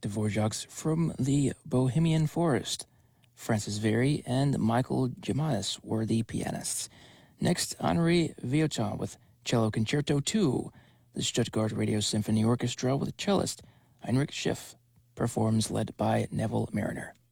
Dvorak's from the Bohemian Forest. Francis Very and Michael Gemanis were the pianists. Next, Henri Vieuxtemps with Cello Concerto 2. The Stuttgart Radio Symphony Orchestra with cellist Heinrich Schiff performs, led by Neville Mariner.